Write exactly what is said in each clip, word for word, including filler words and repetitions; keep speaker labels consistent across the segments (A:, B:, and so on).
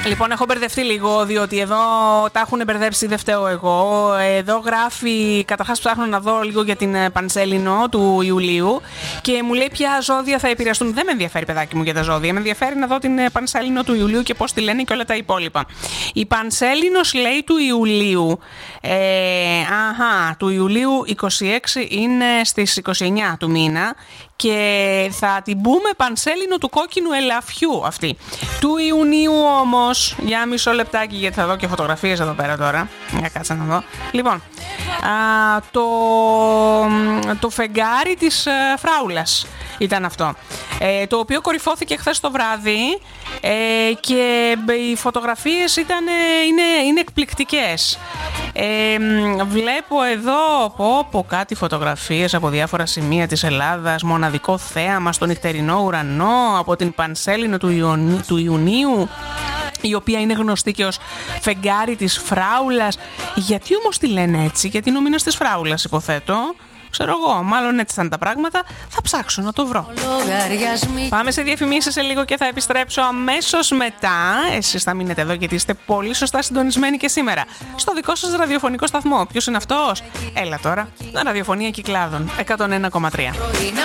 A: Λοιπόν, έχω μπερδευτεί λίγο, διότι εδώ τα έχουν μπερδέψει, δεν φταίω εγώ. Εδώ γράφει, καταρχάς ψάχνω να δω λίγο για την Πανσέλινο του Ιουλίου και μου λέει ποια ζώδια θα επηρεαστούν. Δεν με ενδιαφέρει, παιδάκι μου, για τα ζώδια. Με ενδιαφέρει να δω την Πανσέλινο του Ιουλίου και πώς τη λένε και όλα τα υπόλοιπα. Η Πανσέλινος, λέει, του Ιουλίου. Ε, αχα, του Ιουλίου είκοσι έξι είναι στις είκοσι εννιά του μήνα. Και θα την πούμε Πανσέλινο του κόκκινου ελαφιού αυτή. Του Ιουνίου όμως, για μισό λεπτάκι, γιατί θα δω και φωτογραφίες εδώ πέρα τώρα. Για κάτσε να δω. Λοιπόν, α, το, το φεγγάρι της α, Φράουλας ήταν αυτό. Ε, το οποίο κορυφώθηκε χθες το βράδυ ε, και οι φωτογραφίες ήταν, είναι, είναι εκπληκτικές. Ε, βλέπω εδώ πω, πω, κάτι φωτογραφίες από διάφορα σημεία της Ελλάδας, μοναδικό θέαμα στο νυχτερινό ουρανό από την Πανσέλινο του, Ιουνι, του Ιουνίου, η οποία είναι γνωστή και ως φεγγάρι της Φράουλας. Γιατί όμως τη λένε έτσι? Γιατί είναι ο μήνας της Φράουλας, υποθέτω. Ξέρω εγώ, μάλλον έτσι ήταν τα πράγματα. Θα ψάξω να το βρω. Πάμε σε διαφημίσεις σε λίγο και θα επιστρέψω αμέσως μετά. Εσείς θα μείνετε εδώ γιατί είστε πολύ σωστά συντονισμένοι και σήμερα στο δικό σας ραδιοφωνικό σταθμό. Ποιος είναι αυτός? Έλα τώρα, ραδιοφωνία Κυκλάδων εκατόν ένα κόμμα τρία.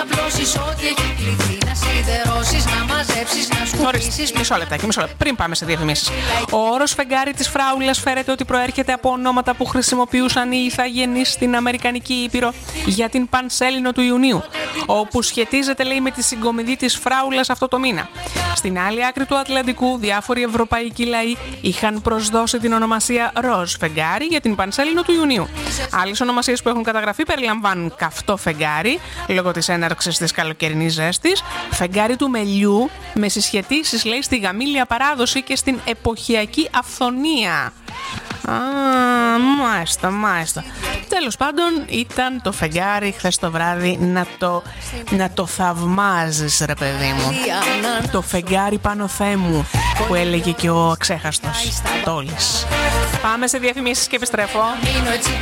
A: Ορίστε, μισό λεπτάκι, μισό λεπτάκι. Πριν πάμε σε διαφημίσεις. Ο όρος φεγγάρι της Φράουλας φέρεται ότι προέρχεται από ονόματα που χρησιμοποιούσαν οι ηθαγενείς στην Αμερικανική Ήπειρο για την Πανσέλινο του Ιουνίου, όπου σχετίζεται, λέει, με τη συγκομιδή της Φράουλας αυτό το μήνα. Στην άλλη άκρη του Ατλαντικού, διάφοροι ευρωπαϊκοί λαοί είχαν προσδώσει την ονομασία ροζ φεγγάρι για την Πανσέλινο του Ιουνίου. Άλλες ονομασίες που έχουν καταγραφεί περιλαμβάνουν καυτό φεγγάρι, λόγω της έναρξης της καλοκαιρινής ζέστης, φεγγάρι του μελιού, με συσχετήσεις, λέει, στη γαμήλια παράδοση και στην εποχιακή αυθονία. Α, μάλιστα, μάλιστα. Τέλος πάντων, ήταν το φεγγάρι χθες το βράδυ να το, να το θαυμάζεις, ρε παιδί μου. Το φεγγάρι πάνω Θεέ μου, που έλεγε και ο αξέχαστος Τόλης. Πάμε σε διαφημίσεις και επιστρέφω.